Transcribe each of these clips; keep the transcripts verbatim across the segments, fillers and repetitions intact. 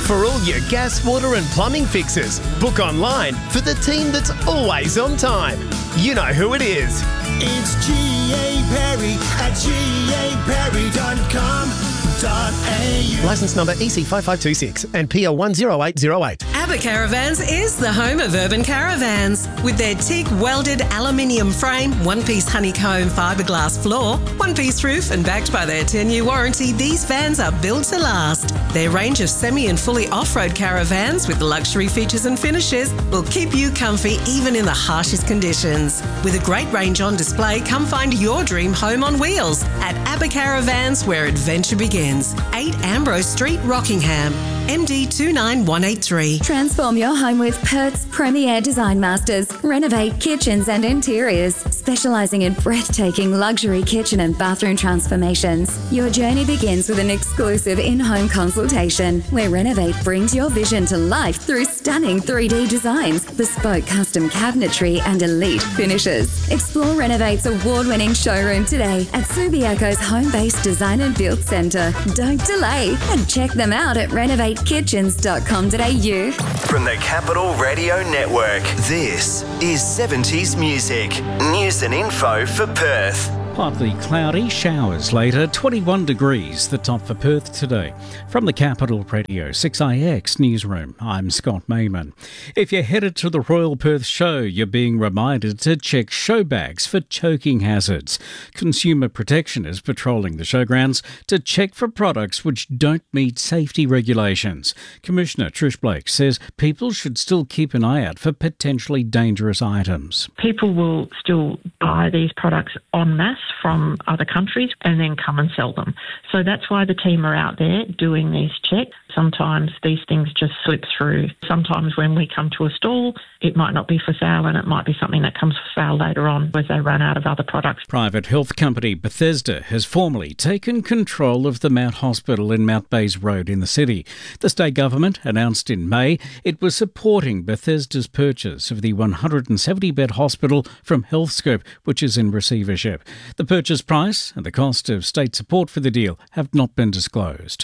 For all your gas, water and plumbing fixes, book online for the team that's always on time. You know who it is. It's G A Perry at G A Perry dot com dot A U. Licence number E C five five two six and P L one zero eight zero eight. ABBA Caravans is the home of urban caravans. With their teak welded aluminium frame, one-piece honeycomb fiberglass floor, one-piece roof and backed by their ten-year warranty, these vans are built to last. Their range of semi and fully off-road caravans with luxury features and finishes will keep you comfy even in the harshest conditions. With a great range on display, come find your dream home on wheels at ABBA Caravans, where adventure begins. eight Ambrose Street, Rockingham, M D two nine one eight three. Transform your home with Perth's premier design masters. Renovate kitchens and interiors, specialising in breathtaking luxury kitchen and bathroom transformations. Your journey begins with an exclusive in-home consultation, where Renovate brings your vision to life through stunning three D designs, bespoke custom cabinetry and elite finishes. Explore Renovate's award-winning showroom today at Subiaco's home-based design and build centre. Don't delay and check them out at renovate kitchens dot com dot A U. From the Capital Radio Network, this is seventies music. News and info for Perth. Partly cloudy, showers later, twenty-one degrees, the top for Perth today. From the Capital Radio six I X newsroom, I'm Scott Mayman. If you're headed to the Royal Perth Show, you're being reminded to check show bags for choking hazards. Consumer Protection is patrolling the showgrounds to check for products which don't meet safety regulations. Commissioner Trish Blake says people should still keep an eye out for potentially dangerous items. People will still buy these products en masse from other countries and then come and sell them. So that's why the team are out there doing these checks. Sometimes these things just slip through. Sometimes when we come to a stall, it might not be for sale and it might be something that comes for sale later on as they run out of other products. Private health company Bethesda has formally taken control of the Mount Hospital in Mount Bays Road in the city. The state government announced in May it was supporting Bethesda's purchase of the one hundred seventy bed hospital from Healthscope, which is in receivership. The purchase price and the cost of state support for the deal have not been disclosed.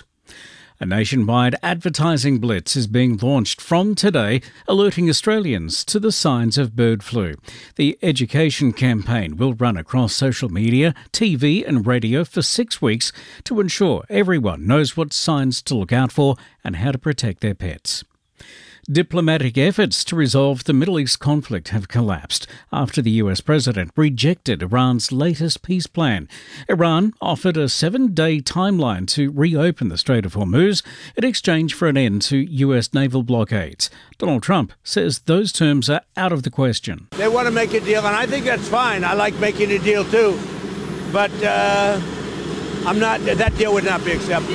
A nationwide advertising blitz is being launched from today, alerting Australians to the signs of bird flu. The education campaign will run across social media, T V and radio for six weeks to ensure everyone knows what signs to look out for and how to protect their pets. Diplomatic efforts to resolve the Middle East conflict have collapsed after the U S president rejected Iran's latest peace plan. Iran offered a seven-day timeline to reopen the Strait of Hormuz in exchange for an end to U S naval blockades. Donald Trump says those terms are out of the question. They want to make a deal, and I think that's fine. I like making a deal too. But uh, I'm not. That deal would not be acceptable.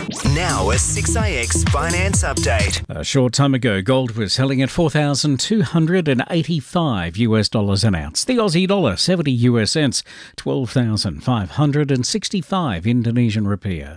Now a six I X finance update. A short time ago, gold was selling at four thousand two hundred eighty-five US dollars an ounce. The Aussie dollar, seventy US cents, twelve thousand five hundred sixty-five Indonesian rupiah.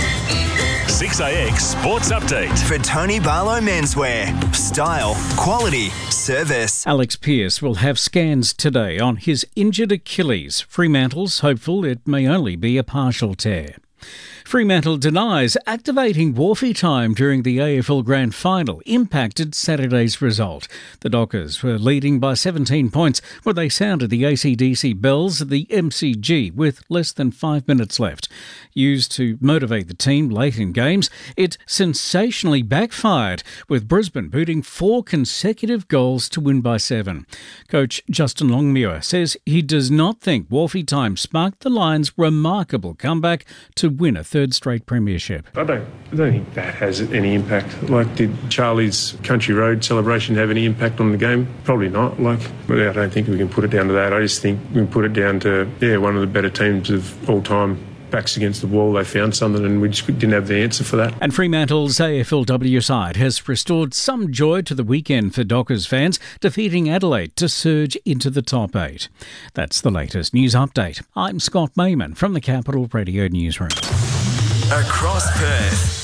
six I X Sports Update. For Tony Barlow Menswear. Style, quality, service. Alex Pearce will have scans today on his injured Achilles. Fremantle's hopeful it may only be a partial tear. Fremantle denies activating Wharfie time during the A F L Grand Final impacted Saturday's result. The Dockers were leading by seventeen points when they sounded the A C D C bells at the M C G with less than five minutes left. Used to motivate the team late in games, it sensationally backfired, with Brisbane booting four consecutive goals to win by seven. Coach Justin Longmuir says he does not think Wharfie time sparked the Lions' remarkable comeback to win a third straight premiership. I don't, I don't think that has any impact. Like, did Charlie's Country Road celebration have any impact on the game? Probably not. Like, but I don't think we can put it down to that. I just think we can put it down to, yeah, one of the better teams of all time. Backs against the wall, they found something and we just didn't have the answer for that. And Fremantle's A F L W side has restored some joy to the weekend for Dockers fans, defeating Adelaide to surge into the top eight. That's the latest news update. I'm Scott Mayman from the Capital Radio Newsroom. Across Perth.